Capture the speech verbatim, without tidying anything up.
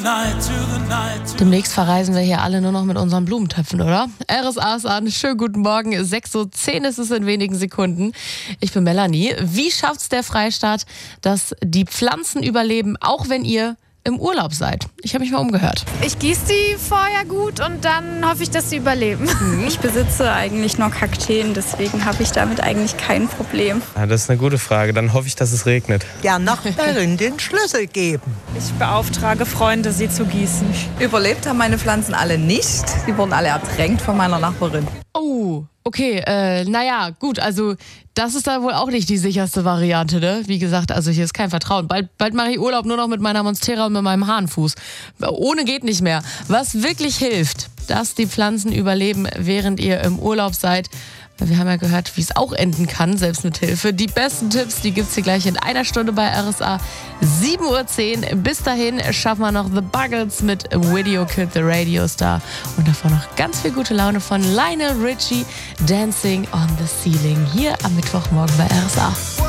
Demnächst verreisen wir hier alle nur noch mit unseren Blumentöpfen, oder? R S A ist an. Schönen guten Morgen. sechs Uhr zehn ist es in wenigen Sekunden. Ich bin Melanie. Wie schafft's der Freistaat, dass die Pflanzen überleben, auch wenn ihr im Urlaub seid? Ich habe mich mal umgehört. Ich gieße die vorher gut und dann hoffe ich, dass sie überleben. Ich besitze eigentlich nur Kakteen, deswegen habe ich damit eigentlich kein Problem. Ja, das ist eine gute Frage. Dann hoffe ich, dass es regnet. Der Nachbarin den Schlüssel geben. Ich beauftrage Freunde, sie zu gießen. Überlebt haben meine Pflanzen alle nicht. Die wurden alle ertränkt von meiner Nachbarin. Oh, okay, äh, naja, gut, also das ist da wohl auch nicht die sicherste Variante, ne? Wie gesagt, also hier ist kein Vertrauen. Bald, bald mache ich Urlaub nur noch mit meiner Monstera und mit meinem Hahnenfuß. Ohne geht nicht mehr. Was wirklich hilft, dass die Pflanzen überleben, während ihr im Urlaub seid. Wir haben ja gehört, wie es auch enden kann, selbst mit Hilfe. Die besten Tipps, die gibt's hier gleich in einer Stunde bei R S A. sieben Uhr zehn. Bis dahin schaffen wir noch The Buggles mit Video Killed the Radio Star. Und davor noch ganz viel gute Laune von Lionel Richie, Dancing on the Ceiling. Hier am Mittwochmorgen bei R S A.